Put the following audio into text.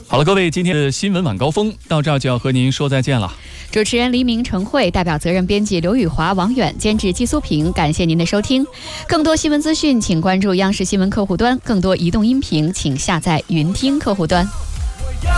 好了，各位，今天的新闻晚高峰到这儿就要和您说再见了。 主持人黎明、陈慧，代表责任编辑刘宇华、王远，监制季苏平，感谢您的收听。更多新闻资讯，请关注央视新闻客户端；更多移动音频，请下载云听客户端。